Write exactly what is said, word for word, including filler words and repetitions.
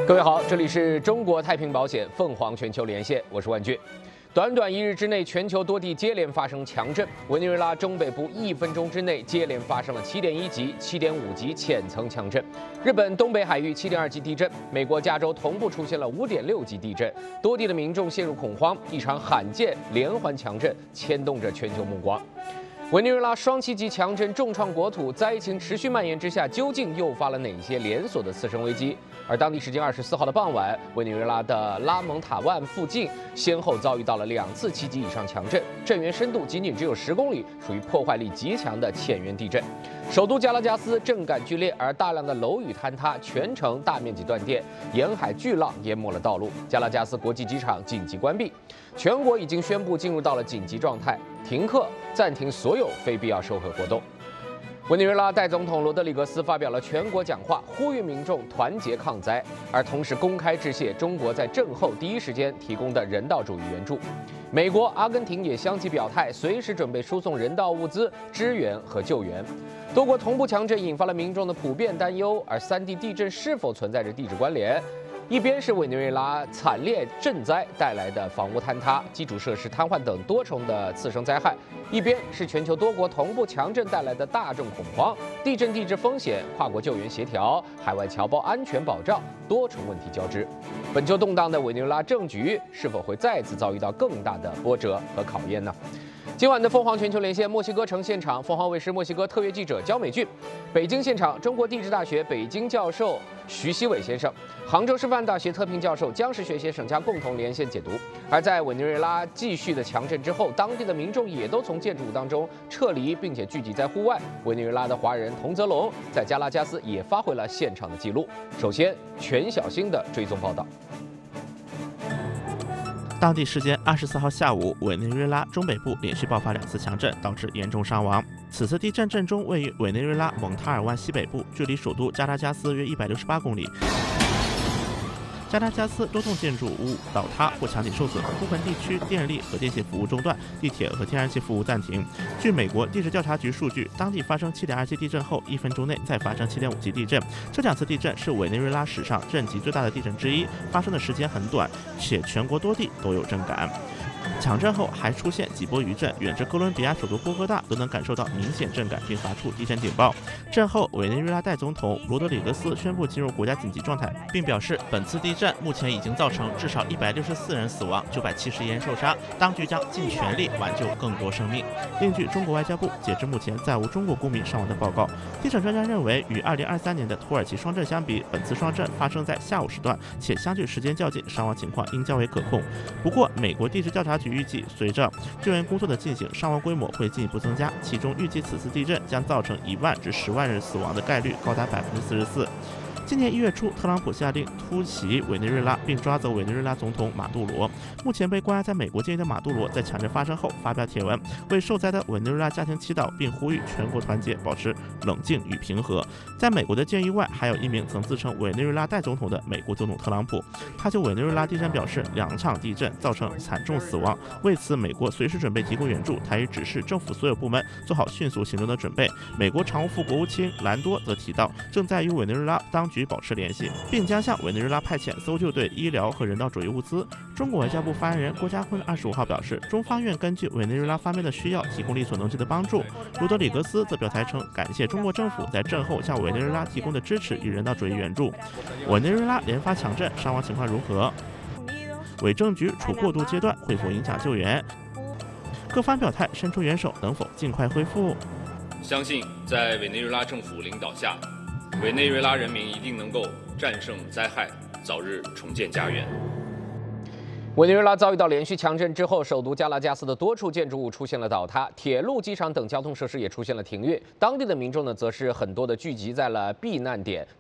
各位好，这里是中国太平保险凤凰全球连线，我是万俊。短短一日之内，全球多地接连发生强震，委内瑞拉中北部一分钟之内接连发生了七点一级、七点五级浅层强震。日本东北海域七点二级地震，美国加州同步出现了五点六级地震，多地的民众陷入恐慌，一场罕见连环强震牵动着全球目光。委内瑞拉双七级强震重创国土，灾情持续蔓延之下，究竟诱发了哪些连锁的次生危机？而当地时间二十四号的傍晚，委内瑞拉的拉蒙塔万附近先后遭遇到了两次七级以上强震，震源深度仅仅只有十公里，属于破坏力极强的浅源地震。首都加拉加斯震感剧烈，而大量的楼宇坍塌，全城大面积断电，沿海巨浪淹没了道路，加拉加斯国际机场紧急关闭，全国已经宣布进入到了紧急状态，停课，暂停所有非必要授课活动。委内瑞拉代总统罗德里格斯发表了全国讲话，呼吁民众团结抗灾，而同时公开致谢中国在震后第一时间提供的人道主义援助。美国、阿根廷也相继表态，随时准备输送人道物资支援和救援。多国同步强震引发了民众的普遍担忧，而三地地震是否存在着地质关联？一边是委内瑞拉惨烈震灾带来的房屋坍塌、基础设施瘫痪等多重的次生灾害，一边是全球多国同步强震带来的大众恐慌、地震地质风险、跨国救援协调、海外侨胞安全保障多重问题交织。本就动荡的委内瑞拉政局是否会再次遭遇到更大的波折和考验呢？今晚的凤凰全球连线墨西哥城现场，凤凰卫视墨西哥特约记者焦美俊；北京现场，中国地质大学北京教授徐希伟先生，杭州师范大学特聘教授姜时学先生将共同连线解读。而在委内瑞拉继续的强震之后，当地的民众也都从建筑物当中撤离，并且聚集在户外。委内瑞拉的华人童泽龙在加拉加斯也发回了现场的记录。首先，全小星的追踪报道。 当地时间二十四号下午，委内瑞拉中北部连续爆发两次强震，导致严重伤亡。此次地震震中位于委内瑞拉蒙塔尔湾西北部，距离首都加拉加斯约一百六十八公里。加拉加斯多栋建筑物倒塌或墙体受损，部分地区电力和电信服务中断，地铁和天然气服务暂停。据美国地质调查局数据，当地发生七点二级地震后，一分钟内再发生七点五级地震。这两次地震是委内瑞拉史上震级最大的地震之一，发生的时间很短，且全国多地都有震感。强震后还出现几波余震，远至哥伦比亚首都波哥大都能感受到明显震感，并发出地震警报。震后，委内瑞拉代总统罗德里格斯宣布进入国家紧急状态，并表示本次地震目前已经造成至少一百六十四人死亡，九百七十一人受伤，当局将尽全力挽救更多生命。另据中国外交部，截至目前再无中国公民伤亡的报告。地震专家认为，与二零二三年的土耳其双震相比，本次双震发生在下午时段，且相距时间较近，伤亡情况应较为可控。不过，美国地质调查局预计，随着救援工作的进行，伤亡规模会进一步增加，其中预计此次地震将造成一万至十万人死亡的概率高达百分之四十四。今年一月初，特朗普下令突袭委内瑞拉，并抓走委内瑞拉总统马杜罗。目前被关押在美国监狱的马杜罗，在强震发生后发表帖文，为受灾的委内瑞拉家庭祈祷，并呼吁全国团结，保持冷静与平和。在美国的监狱外，还有一名曾自称委内瑞拉代总统的美国总统特朗普，他就委内瑞拉地震表示，两场地震造成惨重死亡，为此美国随时准备提供援助，他已指示政府所有部门做好迅速行动的准备。美国常务副国务卿兰多则提到，正在与委内瑞拉当局保持联系，并将向委内瑞拉派遣搜救队、医疗和人道主义物资。中国外交部发言人郭家坤二十五号表示，中方愿根据委内瑞拉方面的需要，提供力所能及的帮助。罗德里格斯则表态称，感谢中国政府在震后向委内瑞拉提供的支持与人道主义援助。委内瑞拉连发强震，伤亡情况如何？委政局处过渡阶段，会否影响救援？各方表态伸出援手，能否尽快恢复？ 相信在委内瑞拉政府领导下，委内瑞拉人民一定能够战胜灾害，早日重建家园。 委内瑞拉遭遇到连续强震之后，首都加拉加斯的多处建筑物出现了倒塌，铁路、机场等交通设施也出现了停运。当地的民众呢，则是很多的聚集在了避难点，